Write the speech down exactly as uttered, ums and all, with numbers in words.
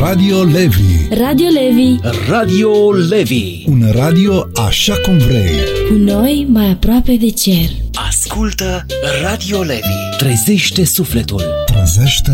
Radio Levi. Radio Levi. Radio Levi. Un radio așa cum vrei. Cu noi mai aproape de cer. Ascultă Radio Levi. Trezește sufletul. Trezește